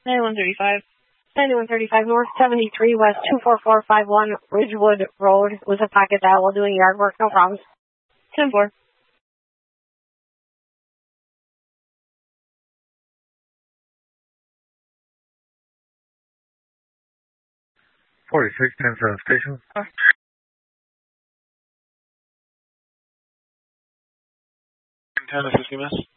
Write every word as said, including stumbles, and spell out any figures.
ninety-one thirty-five. ninety-one thirty-five North seventy-three West two four four five one Ridgewood Road with a pocket dial while doing yard work, no problems. ten four. forty-six, ten seven station. ten to fifty miss.